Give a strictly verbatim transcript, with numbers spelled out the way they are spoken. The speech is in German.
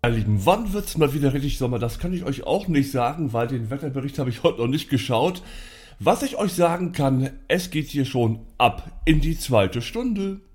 Meine Lieben, wann wird's mal wieder richtig Sommer? Das kann ich euch auch nicht sagen, weil den Wetterbericht habe ich heute noch nicht geschaut. Was ich euch sagen kann, es geht hier schon ab in die zweite Stunde.